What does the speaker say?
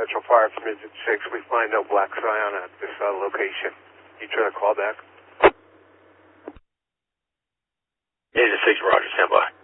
Metro Fire from Midget 6. We find no black Scion at this location. You try to call back? Midget 6, Roger, stand by.